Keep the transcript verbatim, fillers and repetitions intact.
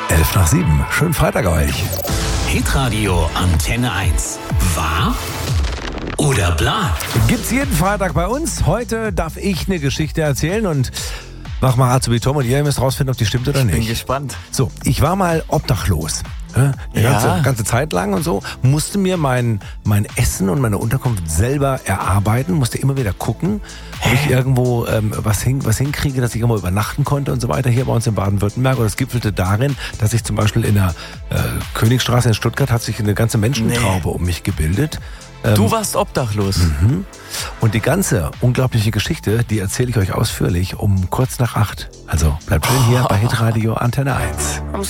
elf nach sieben. Schönen Freitag euch. Hitradio Antenne eins. Wahr oder bla? Gibt's jeden Freitag bei uns. Heute darf ich eine Geschichte erzählen und mach mal Azubi Tom und ihr müsst rausfinden, ob die stimmt oder nicht. Ich bin gespannt. So, ich war mal obdachlos. Eine Ja. ganze, ganze Zeit lang und so. Musste mir mein, mein Essen und meine Unterkunft selber erarbeiten. Musste immer wieder gucken, ob ich irgendwo ähm, was, hin, was hinkriege, dass ich irgendwo übernachten konnte und so weiter hier bei uns in Baden-Württemberg. Und das gipfelte darin, dass ich zum Beispiel in der äh, Königstraße in Stuttgart hat sich eine ganze Menschentraube Nee. um mich gebildet. Ähm, Du warst obdachlos. Mhm. Und die ganze unglaubliche Geschichte, die erzähle ich euch ausführlich um kurz nach acht. Also bleibt schön hier bei Hitradio Antenne eins.